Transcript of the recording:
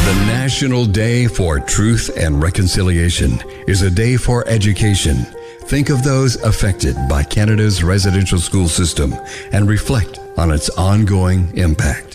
The National Day for Truth and Reconciliation is a day for education. Think of those affected by Canada's residential school system and reflect on its ongoing impact.